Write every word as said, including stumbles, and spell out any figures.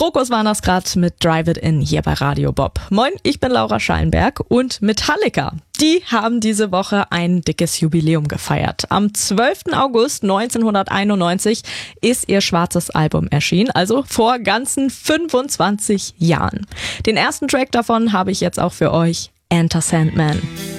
Krokus waren das gerade mit Drive It In hier bei Radio Bob. Moin, ich bin Laura Schallenberg und Metallica. Die haben diese Woche ein dickes Jubiläum gefeiert. Am zwölften August neunzehnhunderteinundneunzig ist ihr schwarzes Album erschienen, also vor ganzen fünfundzwanzig Jahren. Den ersten Track davon habe ich jetzt auch für euch, Enter Sandman.